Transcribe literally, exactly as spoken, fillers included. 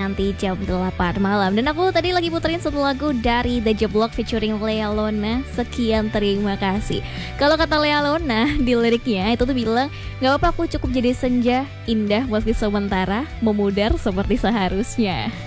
nanti jam delapan malam. Dan aku tadi lagi puterin satu lagu dari The Jeblok featuring Lea Lona, Sekian Terima Kasih. Kalau kata Lea Lona di liriknya itu tuh bilang, gak apa-apa aku cukup jadi senja, indah meski sementara, memudar seperti seharusnya.